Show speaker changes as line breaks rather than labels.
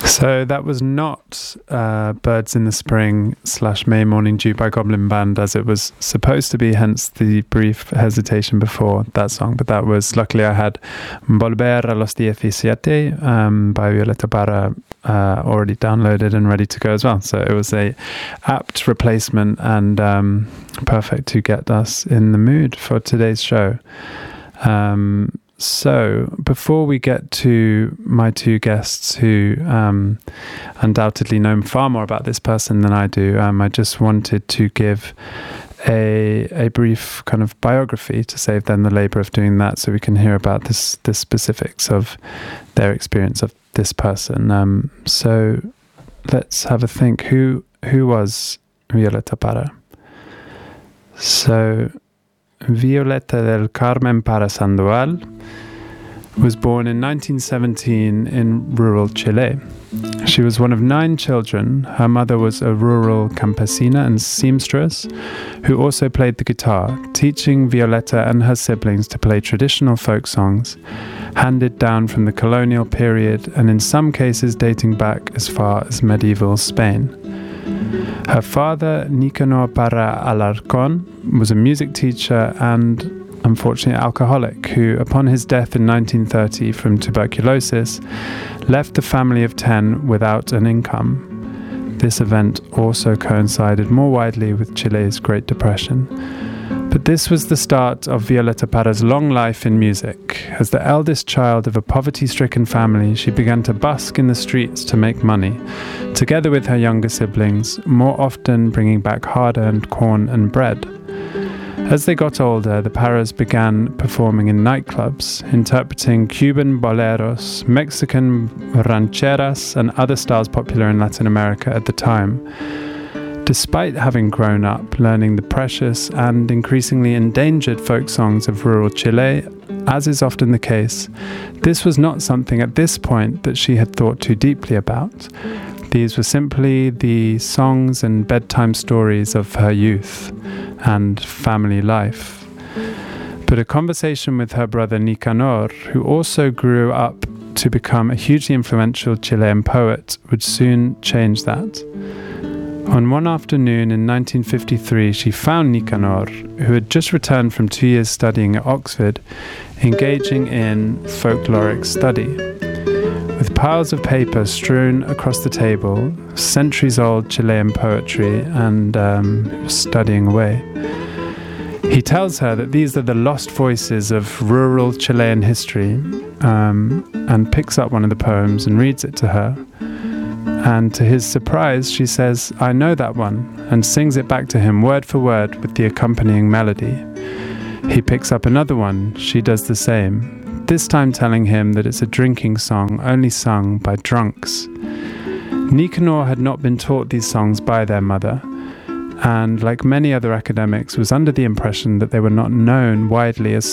So that was not Birds in the Spring / May Morning Dew by Goblin Band as it was supposed to be, hence the brief hesitation before that song. But that was, luckily I had Volver a los 17 by Violeta Parra already downloaded and ready to go as well. So it was a apt replacement and perfect to get us in the mood for today's show. So before we get to my two guests who undoubtedly know far more about this person than I do, I just wanted to give a brief kind of biography to save them the labor of doing that, so we can hear about the specifics of their experience of this person. So let's have a think. Who was Violeta Parra? So Violeta del Carmen Parra Sandoval was born in 1917 in rural Chile. She was one of 9 children. Her mother was a rural campesina and seamstress who also played the guitar, teaching Violeta and her siblings to play traditional folk songs handed down from the colonial period and in some cases dating back as far as medieval Spain. Her father, Nicanor Parra Alarcón, was a music teacher and unfortunately alcoholic who, upon his death in 1930 from tuberculosis, left the family of 10 without an income. This event also coincided more widely with Chile's Great Depression. But this was the start of Violeta Parra's long life in music. As the eldest child of a poverty-stricken family, she began to busk in the streets to make money, together with her younger siblings, more often bringing back hard-earned corn and bread. As they got older, the Parras began performing in nightclubs, interpreting Cuban boleros, Mexican rancheras, and other styles popular in Latin America at the time. Despite having grown up learning the precious and increasingly endangered folk songs of rural Chile, as is often the case, this was not something at this point that she had thought too deeply about. These were simply the songs and bedtime stories of her youth and family life. But a conversation with her brother Nicanor, who also grew up to become a hugely influential Chilean poet, would soon change that. On one afternoon in 1953, she found Nicanor, who had just returned from 2 years studying at Oxford, engaging in folkloric study. With piles of paper strewn across the table, centuries-old Chilean poetry, and studying away. He tells her that these are the lost voices of rural Chilean history, and picks up one of the poems and reads it to her. And to his surprise, she says, "I know that one," and sings it back to him word for word with the accompanying melody. He picks up another one, she does the same, this time telling him that it's a drinking song only sung by drunks. Nicanor had not been taught these songs by their mother, and like many other academics was under the impression that they were not known widely as